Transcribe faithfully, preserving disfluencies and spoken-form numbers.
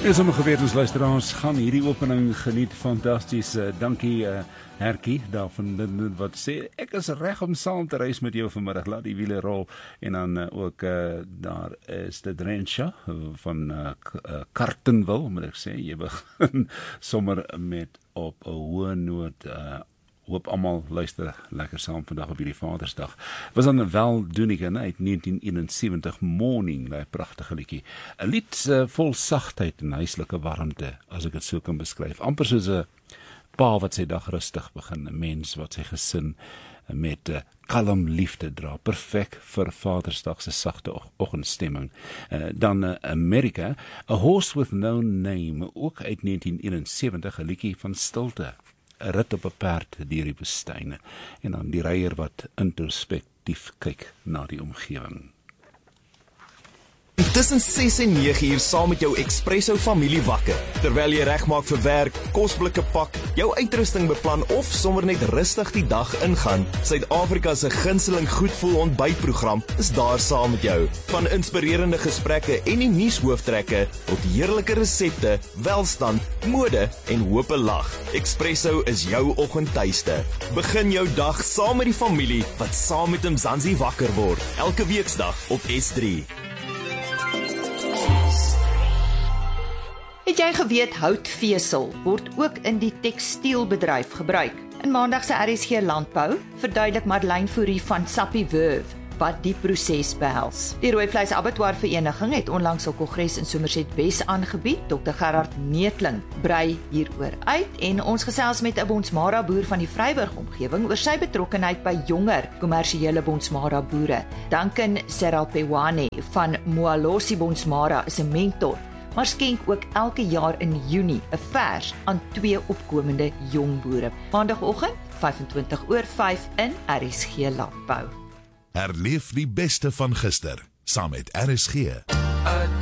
En sommige gewetensluisteraars gaan hierdie opening geniet fantasties. Uh, dankie uh, Herkie daarvan wat sê, ek is reg om saam te reis met jou vanmiddag, laat die wiele rol. En dan uh, ook uh, daar is de Drensha van uh, Cartonville, moet ek sê, jy begin sommer met op 'n hoë noot. Uh, hoop almal luister lekker saam vandag op hierdie Vadersdag. Was dan wel Doonigan uit negentien eenensewentig, Morning, daai pragtige liedjie. 'n Lied uh, vol sagtheid en huislike warmte, as ek dit so kan beskryf. Amper soos 'n pa wat sy dag rustig begin, 'n mens wat sy gesin met uh, kalm liefde dra, perfek vir Vadersdag se sagte oggendstemming. Uh, dan uh, America, A Horse with No Name, ook uit negentien eenensewentig, 'n liedjie van stilte. 'n Rit op 'n perd deur die woestyne, en dan die ryer wat introspektief kyk na die omgewing. Tussen ses en nege uur saam met jou Expresso familie wakker, terwyl jy regmaak vir werk, kosblikke pak, jou uitrusting beplan of sommer net rustig die dag ingaan. Suid-Afrika se gunsteling goedvoel ontbytprogram is daar saam met jou. Van inspirerende gesprekke en die nuushooftrekke tot heerlike resepte, welstand, mode en hoop 'n lag. Expresso is jou oggendtuiste. Begin jou dag saam met die familie wat saam met Mzansi wakker word. Elke weeksdag op S drie. Het jy geweet houtvesel word ook in die tekstielbedryf gebruik? In Maandag se R S G Landbou verduidelik Madeleine Fourie van Sappi Verve wat die proses behels. Die Rooivleis Abattoir Vereniging het onlangs 'n kongres in Somerset Wes aangebied. Dokter Gerard Neetling brei hieroor uit en ons gesels met 'n Bonsmara boer van die Vryburg omgewing oor sy betrokkenheid by jonger kommersiële Bonsmara boere. Duncan Seralpewane van Moalosi Bonsmara is 'n mentor, maar skenk ook elke jaar in Junie 'n vers aan twee opkomende jong boere. Maandagoggend, vyfentwintig oor vyf in R S G Landbou. Herleef die beste van gister, saam met R S G.